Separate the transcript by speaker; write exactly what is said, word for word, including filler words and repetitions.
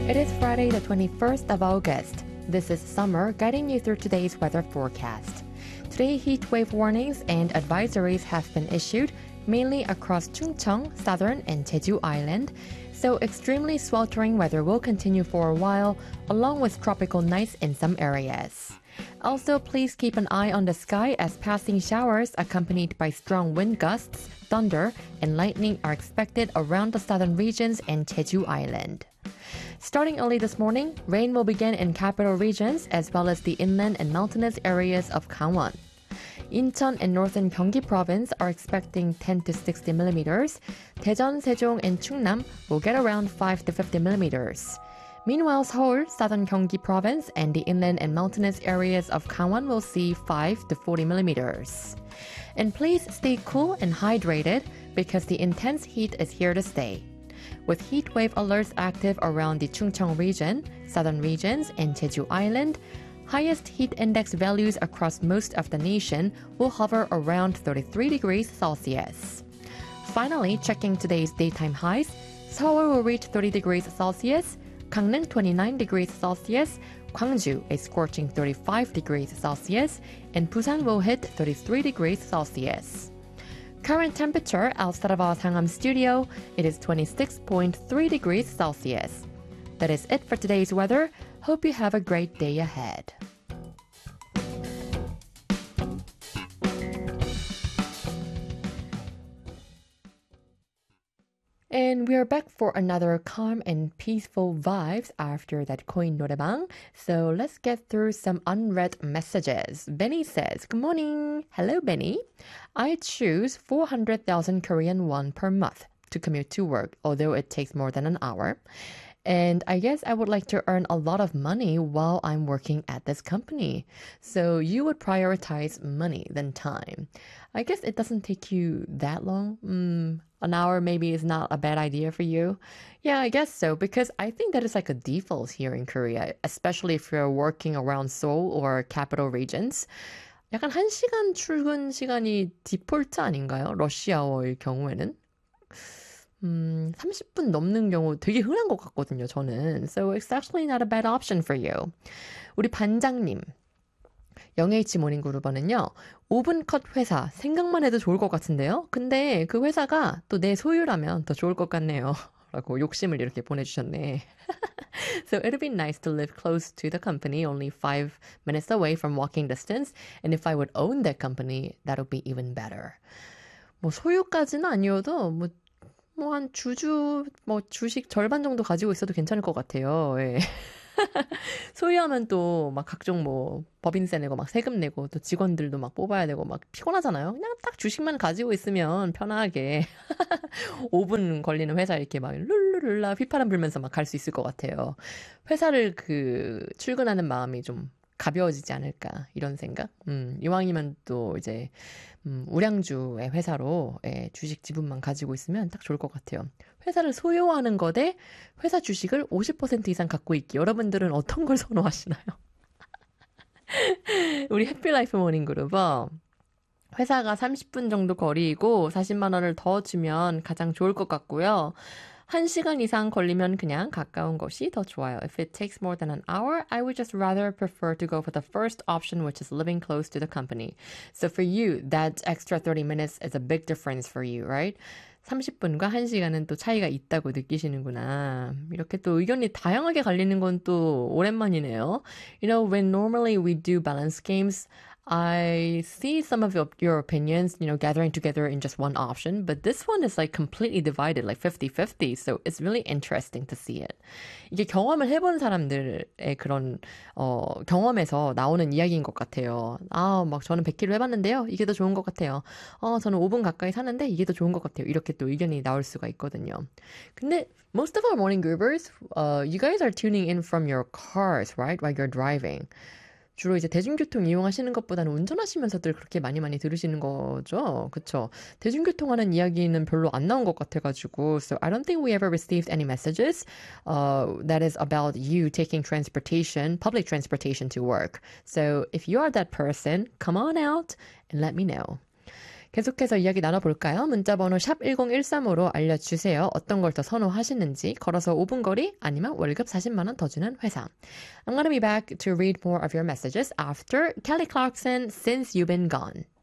Speaker 1: It is Friday, the twenty-first of August. This is Summer guiding you through today's weather forecast. Today, heat wave warnings and advisories have been issued, mainly across Chungcheong, Southern, and Jeju Island. So extremely sweltering weather will continue for a while, along with tropical nights in some areas. Also, please keep an eye on the sky as passing showers accompanied by strong wind gusts, thunder, and lightning are expected around the southern regions and Jeju Island. Starting early this morning, rain will begin in capital regions as well as the inland and mountainous areas of Gangwon. Incheon and northern Gyeonggi province are expecting ten to sixty millimeters. Daejeon, Sejong, and Chungnam will get around five to fifty millimeters. Meanwhile, Seoul, southern Gyeonggi province, and the inland and mountainous areas of Gangwon will see five to forty millimeters. And please stay cool and hydrated because the intense heat is here to stay. With heat wave alerts active around the Chungcheong region, southern regions, and Jeju Island, highest heat index values across most of the nation will hover around thirty-three degrees Celsius. Finally, checking today's daytime highs, Seoul will reach thirty degrees Celsius, Gangneung twenty-nine degrees Celsius, Gwangju a scorching thirty-five degrees Celsius, and Busan will hit thirty-three degrees Celsius. Current temperature outside of our Sangam studio, it is twenty-six point three degrees Celsius. That is it for today's weather. Hope you have a great day ahead. And we are back for another calm and peaceful vibes after that Koin 노래방. So let's get through some unread messages. Benny says, good morning. Hello, Benny. I choose four hundred thousand Korean won per month to commute to work, although it takes more than an hour. And I guess I would like to earn a lot of money while I'm working at this company. So you would prioritize money than time. I guess it doesn't take you that long. Mm, an hour maybe is not a bad idea for you. Yeah, I guess so, because I think that is like a default here in Korea, especially if you're working around Seoul or capital regions. 약간 한 시간 출근 시간이 디폴트 아닌가요? 러시아워의 경우에는. 음, 삼십 분 넘는 경우 되게 흔한 것 같거든요, 저는. So it's actually not a bad option for you. 우리 반장님. 영에이치 모닝그룹은요, 오 분 컷 회사, 생각만 해도 좋을 것 같은데요? 근데 그 회사가 또 내 소유라면 더 좋을 것 같네요. 라고 욕심을 이렇게 보내주셨네. So it'd be nice to live close to the company, only five minutes away from walking distance. And if I would own that company, that would be even better. 뭐 소유까지는 아니어도 뭐 뭐 한 주주 뭐 주식 절반 정도 가지고 있어도 괜찮을 것 같아요. 예. 소유하면 또 막 각종 뭐 법인세 내고 막 세금 내고 또 직원들도 막 뽑아야 되고 막 피곤하잖아요. 그냥 딱 주식만 가지고 있으면 편하게 오 분 걸리는 회사 이렇게 막 룰루룰라 휘파람 불면서 막 갈 수 있을 것 같아요. 회사를 그 출근하는 마음이 좀 가벼워지지 않을까 이런 생각. 음, 이왕이면 또 이제 음, 우량주의 회사로 예, 주식 지분만 가지고 있으면 딱 좋을 것 같아요. 회사를 소유하는 거대 회사 주식을 오십 퍼센트 이상 갖고 있기. 여러분들은 어떤 걸 선호하시나요? 우리 해피라이프 모닝그룹은 회사가 삼십 분 정도 거리이고 사십만 원을 더 주면 가장 좋을 것 같고요. 한 시간 이상 걸리면 그냥 가까운 곳이 더 좋아요. If it takes more than an hour, I would just rather prefer to go for the first option, which is living close to the company. So for you, that extra thirty minutes is a big difference for you, right? 삼십 분과 한 시간은 또 차이가 있다고 느끼시는구나. 이렇게 또 의견이 다양하게 갈리는 건 또 오랜만이네요. You know, when normally we do balance games, I see some of your, your opinions, you know, gathering together in just one option, but this one is like completely divided, like fifty-fifty. So it's really interesting to see it. 이게 경험을 해본 사람들의 그런, 어, 경험에서 나오는 이야기인 것 같아요. 아, 막 저는 백 킬로미터 해봤는데요. 이게 더 좋은 것 같아요. 어, 저는 오 분 가까이 사는데 이게 더 좋은 것 같아요. 이렇게 또 의견이 나올 수가 있거든요. 근데 most of our morning groovers, uh, you guys are tuning in from your cars, right? While you're driving. 주로 이제 대중교통 이용하시는 것보다는 운전하시면서들 그렇게 많이 많이 들으시는 거죠. 그쵸? 대중교통하는 이야기는 별로 안 나온 것 같아가지고 So I don't think we ever received any messages uh, that is about you taking transportation, public transportation to work. So if you are that person, come on out and let me know. 계속해서 이야기 나눠볼까요? 문자번호 샵 일공일삼으로 알려주세요. 어떤 걸 더 선호하시는지 걸어서 오 분 거리 아니면 월급 사십만 원 더 주는 회사. I'm gonna be back to read more of your messages after Kelly Clarkson, Since You've Been Gone.